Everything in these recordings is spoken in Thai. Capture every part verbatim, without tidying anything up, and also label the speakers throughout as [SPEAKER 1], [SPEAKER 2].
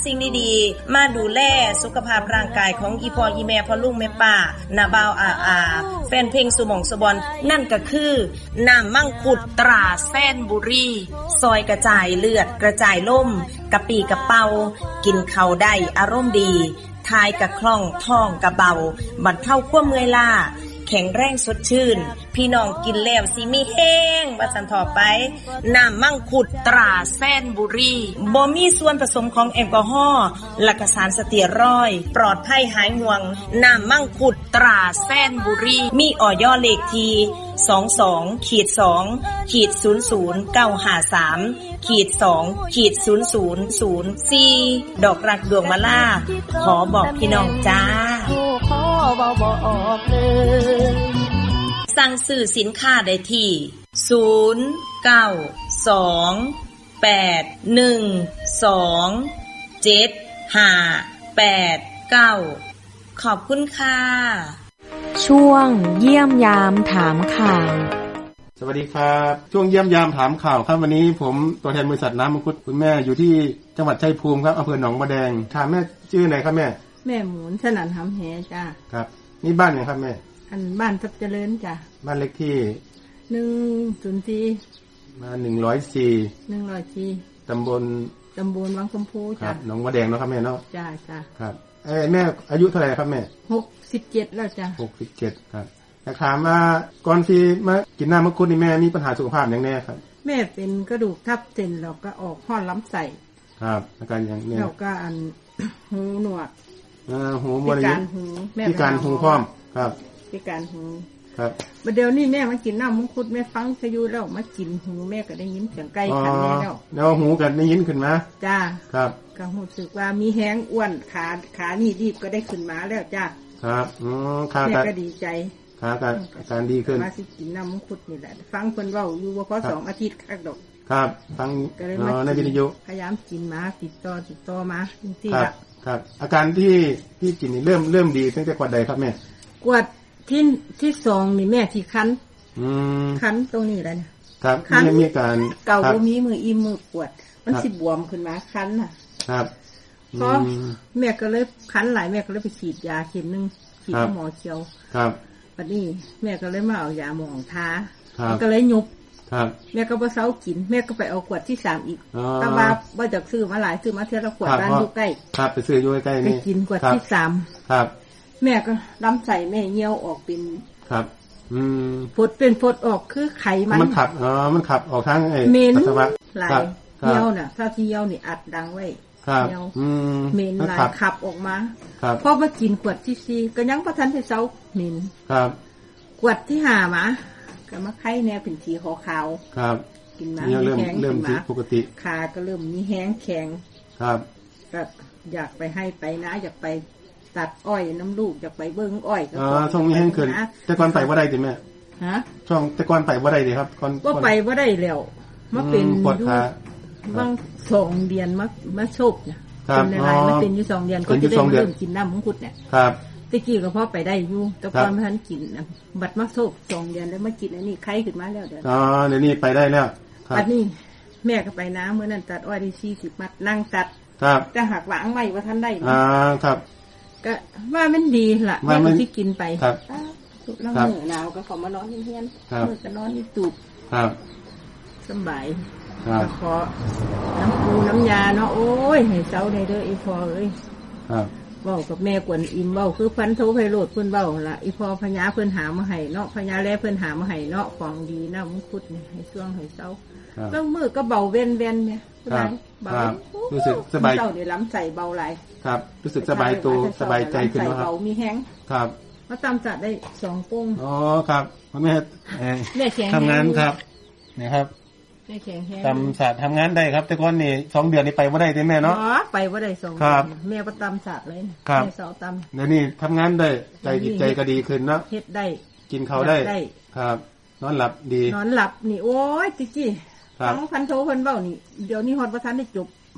[SPEAKER 1] สิ่งดีๆมาดูแลสุขภาพร่างกายของอีพ่ออีแม่พ่อลุงแม่ป้าน้าบ่าวอาอาแฟนเพลงสุหม่องสุบอนนั่นก็คือน้ำมังคุดตราแสนบุรีซอยกระจายเลือดกระจายล่มกะปีกะเป่ากินข้าวได้อารมณ์ดีทายกะคล่องท้องกะเบาบรรเทาความเมื่อยล้าแข็งแรงสดชื่นพี่น้องกินแล้วสิมีแห้งว่าสันต่อไปน้ำมังคุดตราแสนบุรีบ่มีส่วนผสมของแอลกอฮอล์และก็สารสเตียรอยด์ปลอดภัยหายห่วงน้ำมังคุดตราแสนบุรีมีออยเลขที่สองสองขีดสองขีดศูนย์ศูนย์เก้าห้าสามขีดสองขีดศูนย์ศูนย์ศูนย์สี่ดอกรักดวงมาล่าขอบอกพี่น้องจ้าขอบอกเลยสั่งซื้อสินค้าได้ที่ศูนย์ เก้า สอง แปด หนึ่ง สอง เจ็ด ห้า แปด เก้าขอบคุณค่ะ
[SPEAKER 2] ช่วงเยี่ยมยามถามข่าว
[SPEAKER 3] สวัสดีครับช่วงเยี่ยมยามถามข่าวครับวันนี้ผมตัวแทนบริษัทน้ำมังคุดคุณแม่อยู่ที่จังหวัดชัยภูมิครับอำเภอหนองบัวแดงถามแม่ชื่อไหนครับแม่
[SPEAKER 4] แม่หมุนสนั่นหำแหจ้า
[SPEAKER 3] ครับนี่บ้านไหนครับแม่
[SPEAKER 4] อันบ้านทับเจริญจ้ะ
[SPEAKER 3] บ้านเลขที่
[SPEAKER 4] หนึ่งศูนย์สี่
[SPEAKER 3] มาหนึ่งร้อยสี่
[SPEAKER 4] หนึ่งร้อยสี่
[SPEAKER 3] ตำบล
[SPEAKER 4] ตำบลวังชมพูจ้ะ
[SPEAKER 3] หนองบัวแดงเนาะครับแม่เนาะ
[SPEAKER 4] จ้าจ้า
[SPEAKER 3] ครับเอ้แม่อายุเท่าไหร่ครับแม่
[SPEAKER 4] หกสิบเจ็ดแล้วจ้ะ
[SPEAKER 3] หกสิบเจ็ดครับอยากถามว่าก่อนที่มากินน้ำมังคุดนี่แม่มีปัญหาสุขภาพอย่างแน่ครับ
[SPEAKER 4] แม่เป็นกระดูกทับเส้นแล้วก็ออกห้อนลำไส้
[SPEAKER 3] ครับอาการอย่างนี้
[SPEAKER 4] แล้วก็อันหูหนวก
[SPEAKER 3] เอ่อหูบ่ได้ยิน
[SPEAKER 4] พิ
[SPEAKER 3] การหูพร้อมครับ
[SPEAKER 4] พิการหู
[SPEAKER 3] ครับ
[SPEAKER 4] บัดเดี๋ยวนี้แม่มากินน้ำมังคุดแม่ฟังซะอยู่แล้วมากินหูแม่ก็ได้ยินเสียงไก่ขันแม่แล้ว
[SPEAKER 3] แล้วหูก็ได้ยินขึ้นมา
[SPEAKER 4] จ้า
[SPEAKER 3] ครับ
[SPEAKER 4] ก็รู้สึกว่ามีแห้งอ้วนขาขานี่ดีบก็ได้ขึ้นมาแล้วจ้า
[SPEAKER 3] ครับอือขา
[SPEAKER 4] แม่ก็ดีใจ
[SPEAKER 3] ขาก็อาการดีขึ้น
[SPEAKER 4] มาสิกินน้ำมังคุดนี่แหละฟังเพิ่นเว้าอยู่ว่าพอสองอาทิตย์คักดอก
[SPEAKER 3] ครับฟังในวิทยุ
[SPEAKER 4] พยายามกินมาติดต่อติดต่อมาจริง
[SPEAKER 3] ๆล่ะครับอาการที่ที่กินนี่เริ่มเริ่มดีตั้งแต่กวดใดครับแม่
[SPEAKER 4] กวดที่ที่สองนี่แม่ที่คัน
[SPEAKER 3] อืม
[SPEAKER 4] คันตรงนี้แหละเนี่ย
[SPEAKER 3] ครับไม่มีการ
[SPEAKER 4] เก่าบ่มีมืออิ่มมือปวดมันสิบวมขึ้นมาคันน่ะ
[SPEAKER 3] ครับ
[SPEAKER 4] พอแม่ก็เลยคันหลายแม่ก็เลยไปฉีดยาเข็มนึงฉีดหมอเขียว
[SPEAKER 3] ครับ
[SPEAKER 4] บัดนี้แม่ก็เลยมาเอายาหมองทา
[SPEAKER 3] มัน
[SPEAKER 4] ก็เลยยุบ
[SPEAKER 3] ครับ
[SPEAKER 4] แม่ก็บ่เซากินแม่ก็ไปเอาขวดที่สามอีกแต่ว่าบ่จักซื้อมาหลายซื้อมาเทื่อละขวดร้านอยู่ใกล้
[SPEAKER 3] ครับไปซื้ออยู่ใกล้ๆนี่
[SPEAKER 4] ไปกินขวดที่สาม
[SPEAKER 3] ครับ
[SPEAKER 4] แม่ก็ลำไส้แม่เหี่ยวออกเป็น
[SPEAKER 3] ครับอืม
[SPEAKER 4] ฝดเป็นฝดออกคือไขมัน
[SPEAKER 3] มันขับอ๋อมันขับออกทางไอ้
[SPEAKER 4] ปัสสาวะไหลเหี่ยวน่ะถ้าที่เหี่ยวนี่อัดดังไว้
[SPEAKER 3] เหี่ยวอืม
[SPEAKER 4] เหม็นไหลขับออกมา
[SPEAKER 3] ครับ
[SPEAKER 4] พอมากินขวดที่สี่ก็ยังบ่ทันได้เซาเหม็น
[SPEAKER 3] ครับ
[SPEAKER 4] ขวดที่ห้ามาก็มาไข้แนวเป็นสีขาว
[SPEAKER 3] ๆครับ
[SPEAKER 4] กินมา
[SPEAKER 3] เริ่มเริ่มปกติ
[SPEAKER 4] ขาก็เริ่มมีแห้งแข็ง
[SPEAKER 3] ครับ
[SPEAKER 4] ก็อยากไปให้ไปนะอยากไปตัดอ้อยน้ำลูกอยากไปเบิ้งอ้อยก็
[SPEAKER 3] อ๋อช่วงนี้แห้งขึ้นแต่ก่อนไปบ่ได้ติแม่
[SPEAKER 4] ฮะ
[SPEAKER 3] ช่วงแต่ก่อนไปบ่ได้ติครับก่อน
[SPEAKER 4] บ่ไปบ่ได้แล้วมาเป็นอยู่บางสองเดือนมามาโชคน่ะเป็นอะไรมาเป็นอยู่สองเดือนก็จะได้เริ่มกินน้ำมังคุดเนี่ย
[SPEAKER 3] ครับ
[SPEAKER 4] ตะกี้ก็พอไปได้อยู่แต่ก่อนไม่ทันกินนะบัดมาโชคสองเดือนแล้วมากินอันนี้ไข้ขึ้นมาแล้วเดี๋ยว
[SPEAKER 3] อ๋อเดี๋ยวนี้ไปได้แล้ว
[SPEAKER 4] บัดนี้แม่ก็ไปน้ำเมื่อนั้นตัดอ้อยได้สี่สิบมัดนั่งตัด
[SPEAKER 3] ครับ
[SPEAKER 4] แต่หักหลังไม่ว่าท่านได้
[SPEAKER 3] อ่าครับ
[SPEAKER 4] ก็ว่ามันดีล่ะแม่ที่กินไป
[SPEAKER 3] ครับ
[SPEAKER 4] แล้วมือหนาวก็ขอมานอนเฮียนมือก็นอนนี่ตูบ
[SPEAKER 3] ครับ
[SPEAKER 4] สบายก็ขอน้ำปูน้ำยาเนาะโอ้ยให้เจ้าได้เด้ออีพอเอ้ย
[SPEAKER 3] ครับ
[SPEAKER 4] เว้ากับแม่กวนอิมเว้าคือพันโทไพโรดเพิ่นเว้าล่ะอีพอพญาเพิ่นหามาให้เนาะพญาแลเพิ่นหามาให้เนาะของดีนะมังคุดนี่ให้ช่วงให้เจ้าแล้วมือก็เบาเว้นๆเนี่ย
[SPEAKER 3] เบารู้สึกสบาย
[SPEAKER 4] เจ้านี่ล้ำใจเบาหลาย
[SPEAKER 3] ครับรู้สึกสบายตัวสบายใจขึ้นเนาะครับ
[SPEAKER 4] เบามีแห้ง
[SPEAKER 3] ครับ
[SPEAKER 4] มาตำจัดได้สองปุ้ง
[SPEAKER 3] อ๋อครับคุณแม่
[SPEAKER 4] แม่แข็ง
[SPEAKER 3] ทำงานครับนี่ครับ
[SPEAKER 4] แม่แข็งแห้ง
[SPEAKER 3] ตำศาสตร์ทำงานได้ครับแต่ก่อนนี่สองเดือนนี่ไปบ่ได้แม่เนาะ
[SPEAKER 4] อ๋อไปบ่ได้สองเดือนแม่ประตำศาสตร์เลยแม่สาวตำ
[SPEAKER 3] เดี๋ยวนี้ทำงานได้ใจจิตใจก็ดีขึ้นเนาะ
[SPEAKER 4] เฮ็ดได้
[SPEAKER 3] กินข้าวได้ครับนอนหลับดี
[SPEAKER 4] นอนหลับนี่โอ้ยจิจี้ฟังพันโทเพิ่นเว้านี่เดี๋ยวนี้ฮอดบ่ทันได้จบ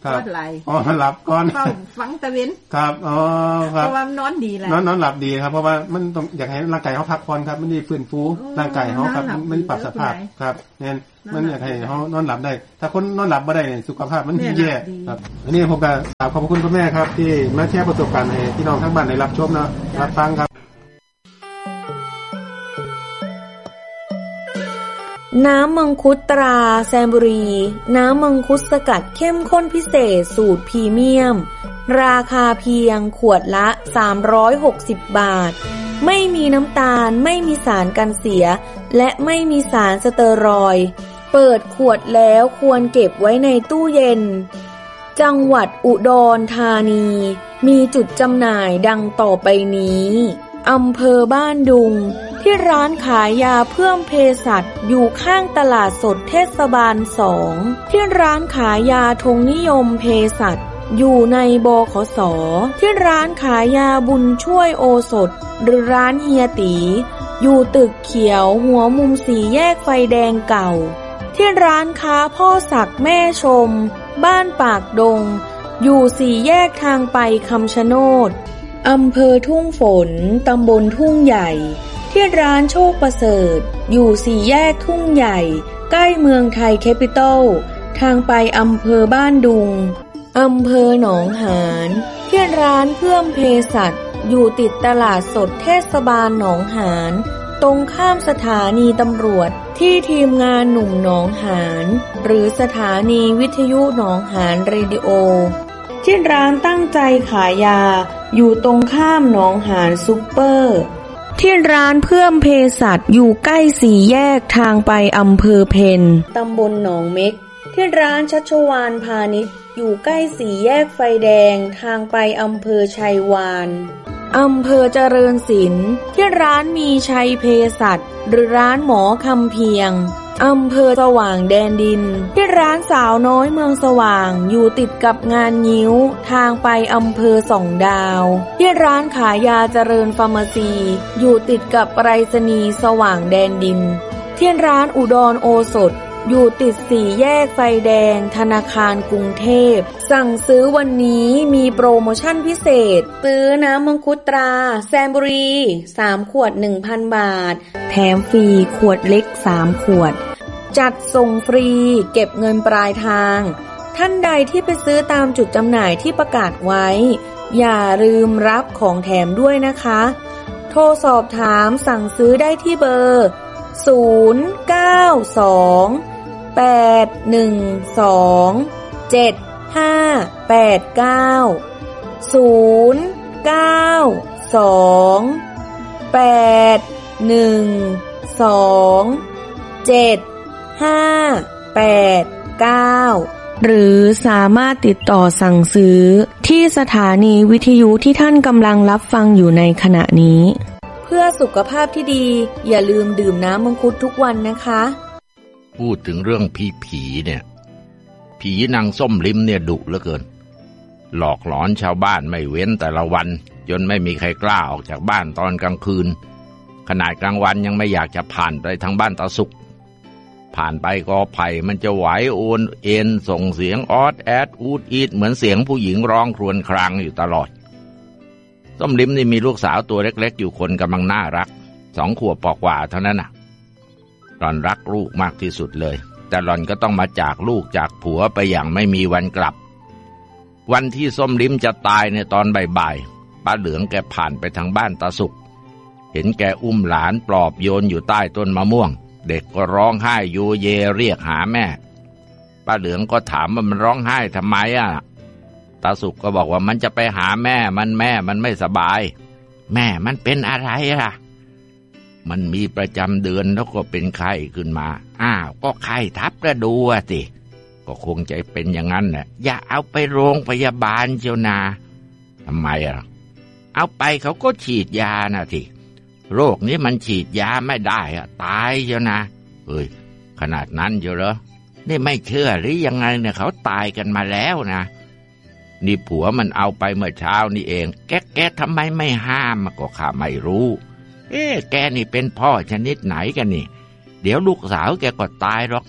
[SPEAKER 4] ก็ไหล
[SPEAKER 3] อ๋อหลับก่อน
[SPEAKER 4] เฝ้าฟังตะเวน
[SPEAKER 3] ครับอ๋อครับ
[SPEAKER 4] เพราะว่านอนดีแหละ
[SPEAKER 3] นอนนอนหลับดีครับเพราะว่ามันต้องอยากให้ร่างกายเขาพักผ่อนครับมันได้ฟื้นฟูร่างกายเขาครับมันปรับสภาพครับเนี่ยมันอยากให้เขานอนหลับได้ถ้าคนนอนหลับไม่ได้สุขภาพมันแย่ครับอันนี้ผมก็ขอบคุณคุณแม่ครับที่มาแชร์ประสบการณ์ให้พี่น้องทั้งบ้านได้รับชมนะรับฟังครับ
[SPEAKER 2] น้ำมังคุดตราแซมบุรีน้ำมังคุดสกัดเข้มข้นพิเศษสูตรพรีเมียมราคาเพียงขวดละสามร้อยหกสิบบาทไม่มีน้ำตาลไม่มีสารกันเสียและไม่มีสารสเตอรอยด์เปิดขวดแล้วควรเก็บไว้ในตู้เย็นจังหวัดอุดรธานีมีจุดจำหน่ายดังต่อไปนี้อำเภอบ้านดุงที่ร้านขายยาเพิ่มเภสัชอยู่ข้างตลาดสดเทศบาลสองที่ร้านขายยาธงนิยมเภสัชอยู่ในบขส.ที่ร้านขายยาบุญช่วยโอสถหรือร้านเฮียตีอยู่ตึกเขียวหัวมุมสี่แยกไฟแดงเก่าที่ร้านค้าพ่อศักดิ์แม่ชมบ้านปากดงอยู่สี่แยกทางไปคำชะโนดอำเภอทุ่งฝนตำบลทุ่งใหญ่ที่ร้านโชคประเสริฐอยู่สี่แยกทุ่งใหญ่ใกล้เมืองไทยแคปิตอลทางไปอำเภอบ้านดุงอำเภอหนองหานที่ร้านเพิ่มเภสัชอยู่ติดตลาดสดเทศบาลหนองหานตรงข้ามสถานีตำรวจที่ทีมงานหนุ่มหนองหานหรือสถานีวิทยุหนองหานเรดิโอที่ร้านตั้งใจขายยาอยู่ตรงข้ามหนองหานซุปเปอร์ที่ร้านเพิ่มเภสัชอยู่ใกล้สี่แยกทางไปอำเภอเพนตำบลหนองเม็กที่ร้านชัชวาลพาณิชย์อยู่ใกล้สี่แยกไฟแดงทางไปอำเภอชัยวานอำเภอเจริญศิลป์ที่ร้านมีชัยเภสัชหรือร้านหมอคำเพียงอำเภอสว่างแดนดินที่ร้านสาวน้อยเมืองสว่างอยู่ติดกับงานงิ้วทางไปอำเภอสองดาวที่ร้านขายยาเจริญฟาร์มาซีอยู่ติดกับไปรษณีย์สว่างแดนดินที่ร้านอุดรโอสถอยู่ติดสี่แยกไฟแดงธนาคารกรุงเทพสั่งซื้อวันนี้มีโปรโมชั่นพิเศษซื้อน้ำมังคุดตราแซมบุรีสามขวด หนึ่งพัน บาทแถมฟรีขวดเล็กสามขวดจัดส่งฟรีเก็บเงินปลายทางท่านใดที่ไปซื้อตามจุดจำหน่ายที่ประกาศไว้อย่าลืมรับของแถมด้วยนะคะโทรสอบถามสั่งซื้อได้ที่เบอร์ศูนย์ เก้า สอง แปด หนึ่ง สอง เจ็ด ห้า แปด เก้า ศูนย์ เก้า สอง แปด หนึ่ง สอง เจ็ด ห้า แปด เก้าหรือสามารถติดต่อสั่งซื้อที่สถานีวิทยุที่ท่านกำลังรับฟังอยู่ในขณะนี้เพื่อสุขภาพที่ดีอย่าลืมดื่มน้ำมังคุดทุกวันนะคะ
[SPEAKER 5] พูดถึงเรื่องผีผีเนี่ยผีนางส้มลิ้มเนี่ยดุเหลือเกินหลอกหลอนชาวบ้านไม่เว้นแต่ละวันจนไม่มีใครกล้าออกจากบ้านตอนกลางคืนขนาดกลางวันยังไม่อยากจะผ่านไปทางบ้านตาสุกผ่านไปกอไผ่มันจะไหวโอนเอ็นส่งเสียงออดแอดอูดอีดเหมือนเสียงผู้หญิงร้องครวญครางอยู่ตลอดส้มลิ้มนี่มีลูกสาวตัวเล็กๆอยู่คนกำลังน่ารักสองขวบกว่าเท่านั้นน่ะหล่อนรักลูกมากที่สุดเลยแต่หล่อนก็ต้องมาจากลูกจากผัวไปอย่างไม่มีวันกลับวันที่ส้มลิ้มจะตายในตอนบ่ายๆป้าเหลืองแกผ่านไปทางบ้านตาสุกเห็นแกอุ้มหลานปลอบโยนอยู่ใต้ต้นมะม่วงเด็กก็ร้องไห้โยเยเรียกหาแม่ป้าเหลืองก็ถามว่ามันร้องไห้ทำไมอ่ะตาสุกก็บอกว่ามันจะไปหาแม่มันแม่มันไม่สบายแม่มันเป็นอะไรล่ะมันมีประจำเดือนแล้วก็เป็นไข้ขึ้นมาอ้าวก็ไข้ทับกระดูกสิก็คงจะเป็นอย่างนั้นแหละอย่าเอาไปโรงพยาบาลเจ้านาทำไมอ่ะเอาไปเขาก็ฉีดยานะทีโรคนี้มันฉีดยาไม่ได้อ่ะตายเจ้านะเอ้ยขนาดนั้นเจ้าเหรอนี่ไม่เชื่อหรือยังไงเนี่ยเขาตายกันมาแล้วนะนี่ผัวมันเอาไปเมื่อเช้านี่เองแกแกทำไมไม่ห้ามก็ข้าไม่รู้เอ๊ะแกนี่เป็นพ่อชนิดไหนกันนี่เดี๋ยวลูกสาวแกก็ตายหรอก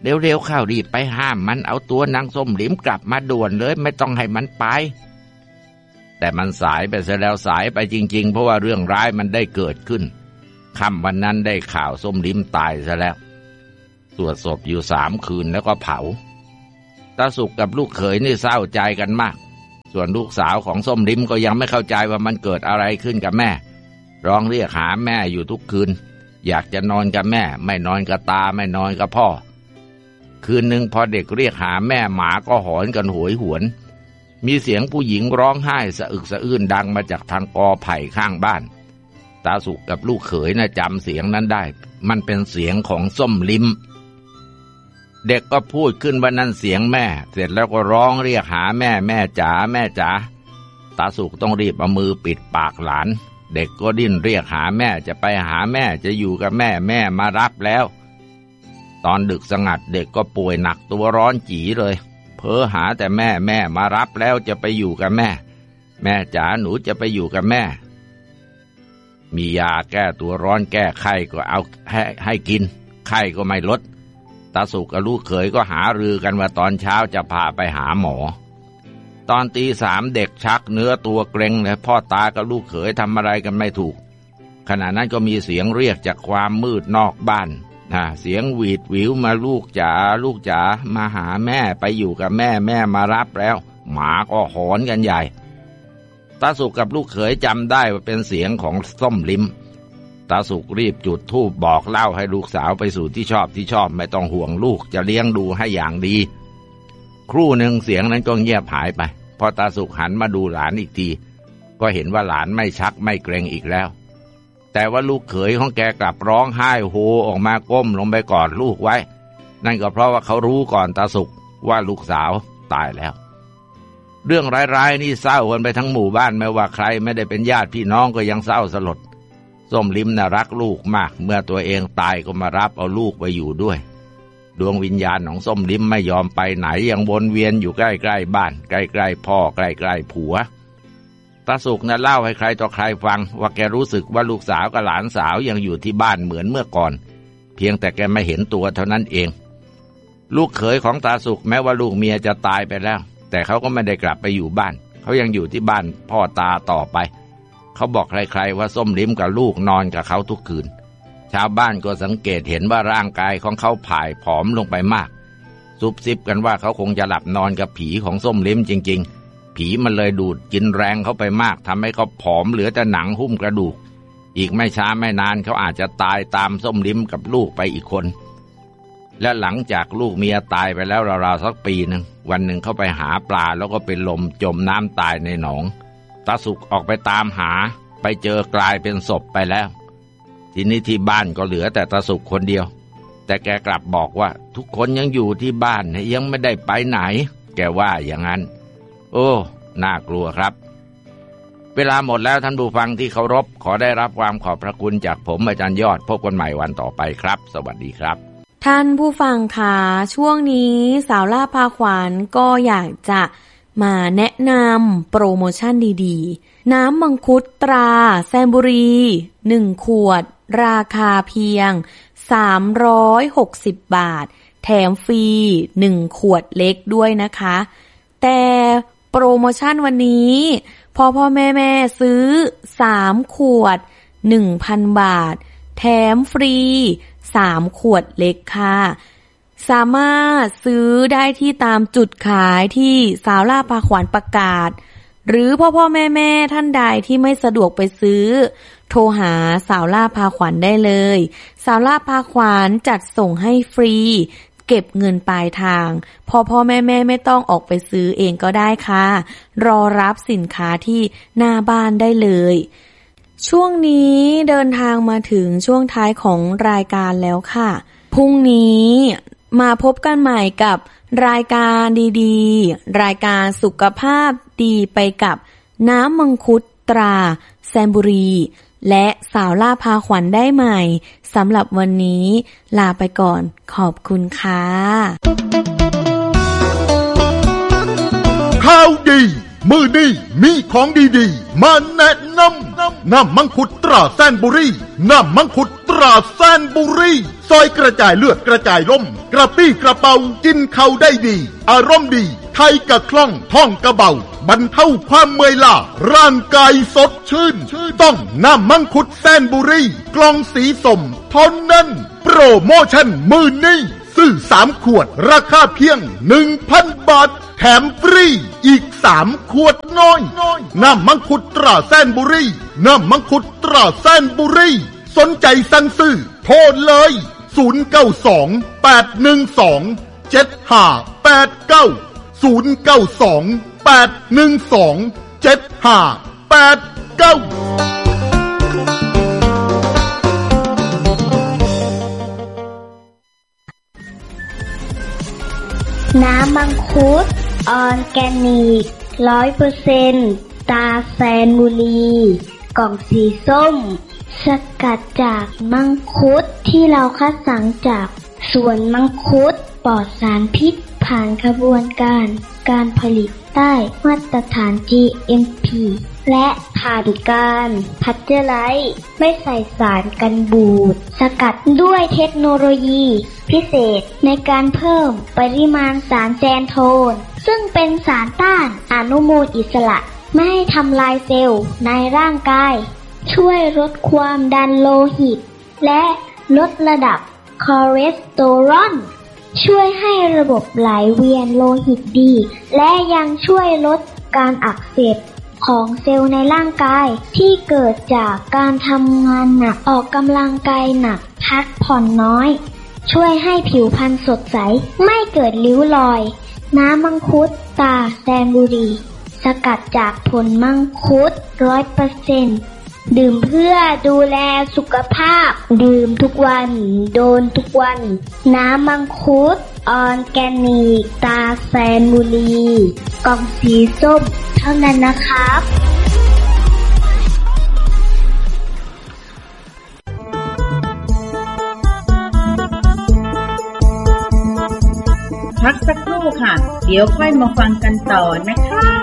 [SPEAKER 5] เร็วๆเข้ารีบไปห้ามมันเอาตัวนางส้มหลิมกลับมาด่วนเลยไม่ต้องให้มันไปแต่มันสายไปซะแล้วสายไปจริงๆเพราะว่าเรื่องร้ายมันได้เกิดขึ้นค่ำวันนั้นได้ข่าวส้มหลิมตายซะแล้วสวดศพอยู่สามคืนแล้วก็เผาตาสุกกับลูกเขยนี่เศร้าใจกันมากส่วนลูกสาวของส้มหลิมก็ยังไม่เข้าใจว่ามันเกิดอะไรขึ้นกับแม่ร้องเรียกหาแม่อยู่ทุกคืนอยากจะนอนกับแม่ไม่นอนกับตาไม่นอนกับพ่อคืนหนึ่งพอเด็กเรียกหาแม่หมาก็หอนกันโหยหวนมีเสียงผู้หญิงร้องไห้สะอึกสะอื้นดังมาจากทางกอไผ่ข้างบ้านตาสุกกับลูกเขยน่ะจำเสียงนั้นได้มันเป็นเสียงของส้มหลิมเด็กก็พูดขึ้นว่านั่นเสียงแม่เสร็จแล้วก็ร้องเรียกหาแม่แม่จ๋าแม่จ๋าตาสุกต้องรีบเอามือปิดปากหลานเด็กก็ดิ้นเรียกหาแม่จะไปหาแม่จะอยู่กับแม่แม่มารับแล้วตอนดึกสงัดเด็กก็ป่วยหนักตัวร้อนจี๋เลยเพ้อหาแต่แม่แม่มารับแล้วจะไปอยู่กับแม่แม่จ๋าหนูจะไปอยู่กับแม่มียาแก้ตัวร้อนแก้ไข้ก็เอาให้ให้กินไข้ก็ไม่ลดตาสุกกับลูกเขยก็หารือกันว่าตอนเช้าจะพาไปหาหมอตอนตีสามเด็กชักเนื้อตัวเกร็งและพ่อตากับลูกเขยทำอะไรกันไม่ถูกขณะนั้นก็มีเสียงเรียกจากความมืดนอกบ้านนะเสียงหวีดหวิวมาลูกจ๋าลูกจ๋ามาหาแม่ไปอยู่กับแม่แม่มารับแล้วหมาก็หอนกันใหญ่ตาสุกกับลูกเขยจำได้ว่าเป็นเสียงของส้มหลิมตาสุกรีบจุดธูปบอกเล่าให้ลูกสาวไปสู่ที่ชอบที่ชอบไม่ต้องห่วงลูกจะเลี้ยงดูให้อย่างดีครู่หนึ่งเสียงนั้นก็เงียบหายไปพอตาสุกหันมาดูหลานอีกทีก็เห็นว่าหลานไม่ชักไม่เกรงอีกแล้วแต่ว่าลูกเขยของแกกลับร้องไห้โฮออกมาก้มลงไปกอดลูกไว้นั่นก็เพราะว่าเขารู้ก่อนตาสุกว่าลูกสาวตายแล้วเรื่องร้ายๆนี่เศร้ากันไปทั้งหมู่บ้านไม่ว่าใครไม่ได้เป็นญาติพี่น้องก็ยังเศร้าสลดส้มหลิมน่ะรักลูกมากเมื่อตัวเองตายก็มารับเอาลูกไปอยู่ด้วยดวงวิญญาณของส้มหลิมไม่ยอมไปไหนยังวนเวียนอยู่ใกล้ๆบ้านใกล้ๆพ่อใกล้ๆผัวตาสุกน่ะเล่าให้ใครต่อใครฟังว่าแกรู้สึกว่าลูกสาวกับหลานสาวยังอยู่ที่บ้านเหมือนเมื่อก่อนเพียงแต่แกไม่เห็นตัวเท่านั้นเองลูกเขยของตาสุกแม้ว่าลูกเมียจะตายไปแล้วแต่เขาก็ไม่ได้กลับไปอยู่บ้านเขายังอยู่ที่บ้านพ่อตาต่อไปเขาบอกใครๆว่าส้มหลิมกับลูกนอนกับเขาทุกคืนชาวบ้านก็สังเกตเห็นว่าร่างกายของเขาผ่ายผอมลงไปมากซุบซิบกันว่าเขาคงจะหลับนอนกับผีของส้มหลิมจริงๆผีมันเลยดูดกินแรงเขาไปมากทำให้เขาผอมเหลือแต่หนังหุ้มกระดูกอีกไม่ช้าไม่นานเขาอาจจะตายตามส้มหลิมกับลูกไปอีกคนและหลังจากลูกเมียตายไปแล้วราวๆสักปีหนึ่งวันหนึ่งเขาไปหาปลาแล้วก็เป็นลมจมน้ำตายในหนองตาสุกออกไปตามหาไปเจอกลายเป็นศพไปแล้วทีนี้ที่บ้านก็เหลือแต่ตาสุกคนเดียวแต่แกกลับบอกว่าทุกคนยังอยู่ที่บ้านยังไม่ได้ไปไหนแกว่าอย่างนั้นโอ้น่ากลัวครับเวลาหมดแล้วท่านผู้ฟังที่เคารพขอได้รับความขอบพระคุณจากผมอาจารย์ยอดพบกันใหม่วันต่อไปครับสวัสดีครับ
[SPEAKER 2] ท่านผู้ฟังคะช่วงนี้สาวล่าพาขวัญก็อยากจะมาแนะนำโปรโมชั่นดีๆน้ำมังคุดตราแซมบุรีหนึ่งขวดราคาเพียงสามร้อยหกสิบบาทแถมฟรีหนึ่งขวดเล็กด้วยนะคะแต่โปรโมชั่นวันนี้พ่อพ่อแม่แม่ซื้อสามขวด หนึ่งพัน บาทแถมฟรีสามขวดเล็กค่ะสามารถซื้อได้ที่ตามจุดขายที่สาวล่าพาขวัญประกาศหรือพ่อพ่อแม่แม่ท่านใดที่ไม่สะดวกไปซื้อโทรหาสาวล่าพาขวัญได้เลยสาวล่าพาขวัญจัดส่งให้ฟรีเก็บเงินปลายทางพ่อพ่อแม่แม่ไม่ต้องออกไปซื้อเองก็ได้ค่ะรอรับสินค้าที่หน้าบ้านได้เลยช่วงนี้เดินทางมาถึงช่วงท้ายของรายการแล้วค่ะพรุ่งนี้มาพบกันใหม่กับรายการดีๆรายการสุขภาพดีไปกับน้ำมังคุดตราแซมบุรีและสาวล่าพาขวัญได้ใหม่สำหรับวันนี้ลาไปก่อนขอบคุณค่ะ
[SPEAKER 6] ข่าวดีมือดีมีของดีๆมาแนะนำน้ำมังคุดตราแซนบุรีน้ำมังคุดตตราแซนบุรีซอยกระจายเลือดกระจายร่มกระปี้กระเป๋ากินเข้าได้ดีอารมณ์ดีไทยกะคล่องท่องกระเบาบรรเทาความเมื่อยล้าร่างกายสดชื่นต้องน้ำมังคุดแซนบุรีกล่องสีส้มเท่านั้นโปรโมชั่นมื้อนี้ซื้อสามขวดราคาเพียง หนึ่งพัน บาทแถมฟรีอีกสามขวดน้อยน้ำมังคุดตราแซนบุรีน้ำมังคุดตราแซนบุรีสนใจสั่งซื้อโทรเลยศูนย์ เก้า สอง แปด หนึ่ง สอง เจ็ด ห้า แปด เก้า ศูนย์ เก้า สอง แปด หนึ่ง สอง เจ็ด ห้า แปด เก้า
[SPEAKER 7] น้ำมังคุดออร์แกนิก ร้อยเปอร์เซ็นต์ ตาแซนบุรีกล่องสีส้มสกัดจากมังคุดที่เราคัดสรรจากสวนมังคุดปลอดสารพิษผ่านกระบวนการการผลิตใต้มาตรฐาน จี เอ็ม พี และผ่านการพัชเจอร์ไลซ์ไม่ใส่สารกันบูดสกัดด้วยเทคโนโลยีพิเศษในการเพิ่มปริมาณสารแซนโทนซึ่งเป็นสารต้านอนุมูลอิสระไม่ให้ทำลายเซลล์ในร่างกายช่วยลดความดันโลหิตและลดระดับคอเลสเตอรอลช่วยให้ระบบไหลเวียนโลหิตดีและยังช่วยลดการอักเสบของเซลล์ในร่างกายที่เกิดจากการทำงานหนักออกกำลังกายหนักพักผ่อนน้อยช่วยให้ผิวพรรณสดใสไม่เกิดริ้วรอยน้ำมังคุดตาแซนบุรีสกัดจากผลมังคุด ร้อยเปอร์เซ็นต์ ดื่มเพื่อดูแลสุขภาพดื่มทุกวันโดนทุกวันน้ำมังคุดออร์แกนิกตาแซนบุรีกล่องสีส้มเท่านั้นนะครับ
[SPEAKER 8] พักสักครู่ค่ะเดี๋ยวค่อยมาฟังกันต่อนะคะ